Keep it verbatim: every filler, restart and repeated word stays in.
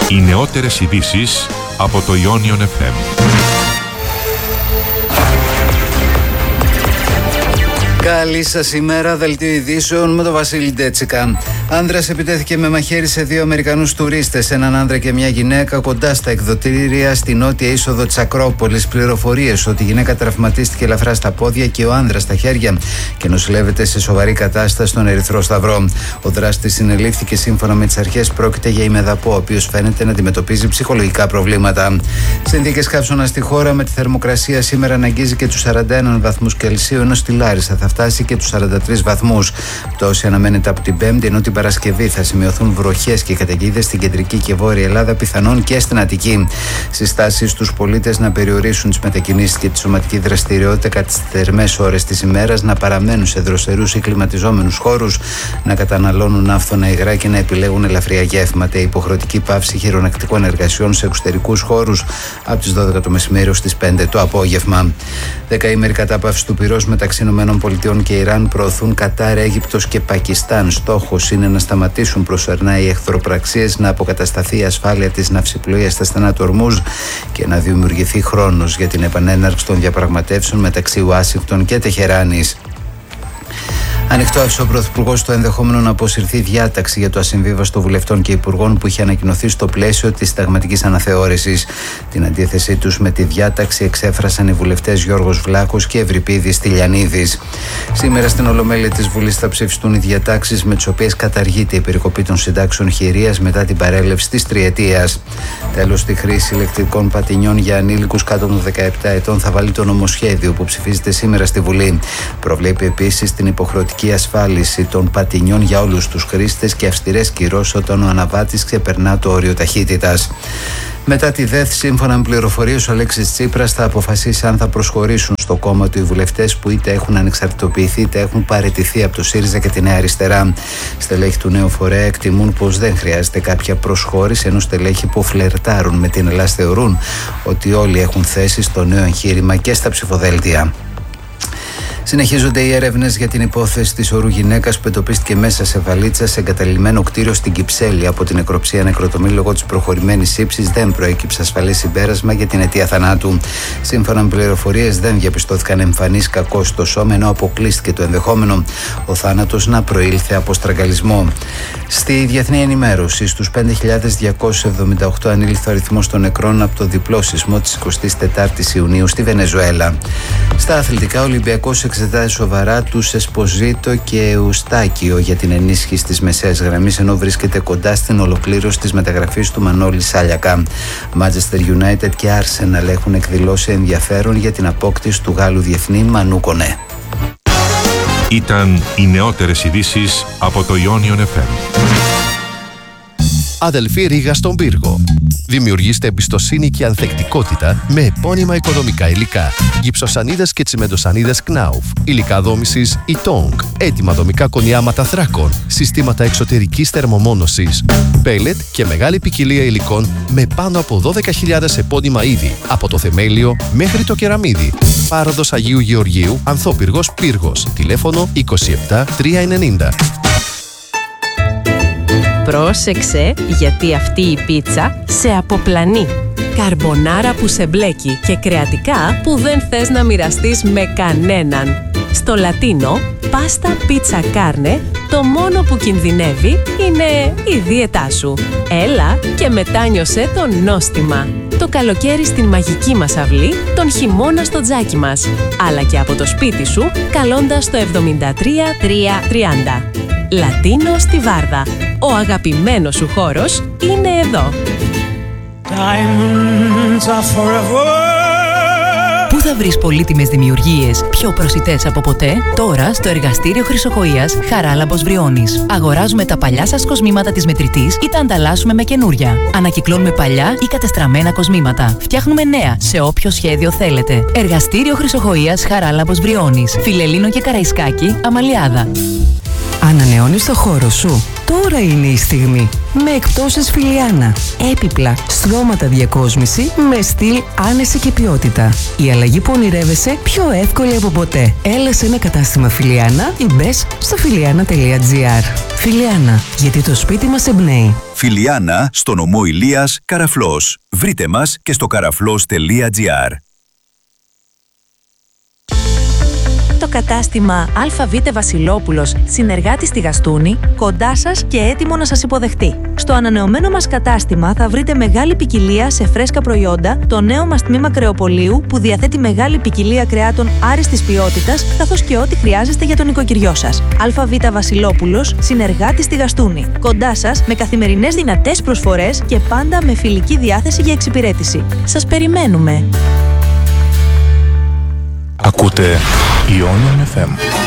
Οι νεότερες ειδήσεις από το Ionion εφ εμ. Καλή σας ημέρα, δελτίο ειδήσεων με τον Βασίλη Ντέτσικα. Άνδρας επιτέθηκε με μαχαίρι σε δύο Αμερικανούς τουρίστες, έναν άνδρα και μια γυναίκα, κοντά στα εκδοτήρια στη νότια είσοδο της Ακρόπολης. Πληροφορίες ότι η γυναίκα τραυματίστηκε ελαφρά στα πόδια και ο άνδρας στα χέρια και νοσηλεύεται σε σοβαρή κατάσταση στον Ερυθρό Σταυρό. Ο δράστης συνελήφθηκε. Σύμφωνα με τις αρχές, πρόκειται για ημεδαπό, ο οποίος φαίνεται να αντιμετωπίζει ψυχολογικά προβλήματα. Συνθήκες καύσωνα στη χώρα, με τη θερμοκρασία σήμερα να αγγίζει και τους σαράντα ένα βαθμούς Κελσίου, ενώ στη Λάρισα θα φτάσει και τους σαράντα τρεις βαθμούς. Πτώση αναμένεται από την Πέμπτη, ενώ την Παρασκευή θα σημειωθούν βροχές και καταιγίδες στην κεντρική και βόρεια Ελλάδα, πιθανόν και στην Αττική. Συστάσεις στους πολίτες να περιορίσουν τις μετακινήσεις και τη σωματική δραστηριότητα κατά τις θερμές ώρες της ημέρας, να παραμένουν σε δροσερούς ή κλιματιζόμενους χώρους, να καταναλώνουν άφθονα υγρά και να επιλέγουν ελαφριά γεύματα. Η υποχρεωτική πάυση χειρονακτικών εργασιών σε εξωτερικούς χώρους από τις δώδεκα το μεσημέρι ως τις πέντε το απόγευμα. Δεκαήμερη κατάπαυση του πυρός μεταξύ ΗΠΑ και Ιράν προωθούν Κατάρ, Αίγυπτος και Πακιστάν. Στόχος είναι να σταματήσουν προσωρινά οι εχθροπραξίες, να αποκατασταθεί η ασφάλεια της ναυσιπλοείας στα στενά του Ορμούζ και να δημιουργηθεί χρόνος για την επανέναρξη των διαπραγματεύσεων μεταξύ Ουάσιγκτον και Τεχεράνης. Ανοιχτό άφησε ο Πρωθυπουργός το ενδεχόμενο να αποσυρθεί διάταξη για το ασυμβίβαστο βουλευτών και υπουργών που είχε ανακοινωθεί στο πλαίσιο της συνταγματικής αναθεώρησης. Την αντίθεσή τους με τη διάταξη εξέφρασαν οι βουλευτές Γιώργος Βλάχος και Ευρυπίδης Τηλιανίδης. Σήμερα στην Ολομέλεια της Βουλής θα ψηφιστούν οι διατάξεις με τις οποίες καταργείται η περικοπή των συντάξεων χειρίας μετά την παρέλευση της τριετίας. Τέλος, στη χρήση ηλεκτρικών πατινιών για ανήλικους κάτω των δεκαεπτά ετών θα βάλει το νομοσχέδιο που ψηφίζεται σήμερα στη Βουλή. Προβλέπει επίσης την υποχρεωτική η ασφάλιση των πατινιών για όλους τους χρήστες και αυστηρές κυρώσεις όταν ο αναβάτης ξεπερνά το όριο ταχύτητας. Μετά τη ΔΕΘ, σύμφωνα με πληροφορίες, ο Αλέξης Τσίπρας θα αποφασίσει αν θα προσχωρήσουν στο κόμμα του οι βουλευτές που είτε έχουν ανεξαρτητοποιηθεί είτε έχουν παραιτηθεί από το ΣΥΡΙΖΑ και τη Νέα Αριστερά. Στελέχη του νέου φορέα εκτιμούν πως δεν χρειάζεται κάποια προσχώρηση, ενώ στελέχη που φλερτάρουν με την Ελλάδα θεωρούν ότι όλοι έχουν θέση στο νέο εγχείρημα και στα ψηφοδέλτια. Συνεχίζονται οι έρευνες για την υπόθεση της ορού γυναίκας που εντοπίστηκε μέσα σε βαλίτσα σε εγκαταλειμμένο κτίριο στην Κυψέλη. Από την νεκροψία νεκροτομή λόγω της προχωρημένης ύψης δεν προέκυψε ασφαλές συμπέρασμα για την αιτία θανάτου. Σύμφωνα με πληροφορίες, δεν διαπιστώθηκαν εμφανείς κακώς στο σώμα, ενώ αποκλείστηκε το ενδεχόμενο ο θάνατος να προήλθε από στραγγαλισμό. Στη διεθνή ενημέρωση, στους πέντε χιλιάδες διακόσιους εβδομήντα οκτώ ανήλθε ο αριθμός των νεκρών από το διπλό σεισμό της εικοστής τετάρτης Ιουνίου στη Βενεζουέλα. Στα αθλητικά, ο Ολυμπιακός εξετάζει σοβαρά τους Εσποζίτο και Εουστάκιο για την ενίσχυση της μεσαίας γραμμής, ενώ βρίσκεται κοντά στην ολοκλήρωση της μεταγραφής του Μανώλη Σάλιακα. Manchester United και Arsenal έχουν εκδηλώσει ενδιαφέρον για την απόκτηση του Γάλλου διεθνή Μανού Κονέ. Ήταν οι νεότερες ειδήσεις από το Ionion εφ εμ. Αδελφή Ρήγα στον πύργο. Δημιουργήστε εμπιστοσύνη και ανθεκτικότητα με επώνυμα οικοδομικά υλικά. Γυψοσανίδες και τσιμεντοσανίδες Knauf. Υλικά δόμησης Itong. Έτοιμα δομικά κονιάματα θράκων. Συστήματα εξωτερικής θερμομόνωσης. Πέλετ και μεγάλη ποικιλία υλικών με πάνω από δώδεκα χιλιάδες επώνυμα είδη. Από το θεμέλιο μέχρι το κεραμίδι. Πάροδος Αγίου Γεωργίου, Ανθόπυργος Πύργος. Τηλέφωνο είκοσι επτά τριακόσια ενενήντα. Πρόσεξε, γιατί αυτή η πίτσα σε αποπλανεί. Καρμπονάρα που σε μπλέκει και κρεατικά που δεν θες να μοιραστείς με κανέναν. Στο Λατίνο, πάστα πίτσα κάρνε, το μόνο που κινδυνεύει είναι η δίαιτά σου. Έλα και μετάνιωσε το νόστιμα. Το καλοκαίρι στην μαγική μας αυλή, τον χειμώνα στο τζάκι μας. Αλλά και από το σπίτι σου, καλώντας το εβδομήντα τρία τριακόσια τριάντα. Λατίνο στη Βάρδα. Ο αγαπημένος σου χώρος είναι εδώ. Πού θα βρεις πολύτιμες δημιουργίες πιο προσιτές από ποτέ? Τώρα στο εργαστήριο Χρυσοκοΐας Χαράλαμπος Βριώνης. Αγοράζουμε τα παλιά σας κοσμήματα της μετρητής ή τα ανταλλάσσουμε με καινούρια. Ανακυκλώνουμε παλιά ή κατεστραμμένα κοσμήματα. Φτιάχνουμε νέα σε όποιο σχέδιο θέλετε. Εργαστήριο Χρυσοκοΐας Χαράλαμπος Βριώνης. Φιλελλήνο και Καραϊσκάκη, Αμαλιάδα. Ανανεώνεις το χώρο σου? Τώρα είναι η στιγμή. Με εκπτώσεις Φιλιάνα. Έπιπλα, στρώματα διακόσμηση με στυλ, άνεση και ποιότητα. Η αλλαγή που ονειρεύεσαι πιο εύκολη από ποτέ. Έλα σε ένα κατάστημα Φιλιάνα ή μπες στο φιλιάνα τελεία τζι άρ. Φιλιάνα, γιατί το σπίτι μας εμπνέει. Φιλιάνα, στο νομό Ηλίας, Καραφλός. Βρείτε μας και στο καραφλός τελεία τζι άρ. Το κατάστημα ΑΒ Βασιλόπουλος, συνεργάτη στη Γαστούνη, κοντά σας και έτοιμο να σας υποδεχτεί. Στο ανανεωμένο μας κατάστημα θα βρείτε μεγάλη ποικιλία σε φρέσκα προϊόντα, το νέο μας τμήμα κρεοπολίου που διαθέτει μεγάλη ποικιλία κρεάτων άριστης ποιότητας, καθώς και ό,τι χρειάζεστε για τον οικοκυριό σας. ΑΒ Βασιλόπουλος, συνεργάτη στη Γαστούνη. Κοντά σας με καθημερινές δυνατές προσφορές και πάντα με φιλική διάθεση για εξυπηρέτηση. Σας περιμένουμε! Ακούτε Ionian εφ εμ.